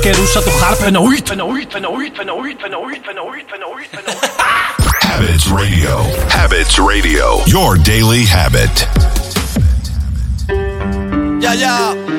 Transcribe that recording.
che russa tu harpenoid. Habits Radio. Habits Radio. Your daily habit. Yeah.